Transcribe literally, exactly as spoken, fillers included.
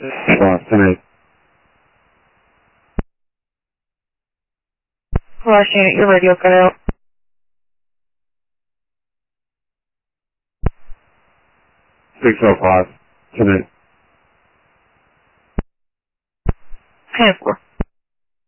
Lost tonight. Lost unit, your radio cut out. Six oh five tonight. ten four.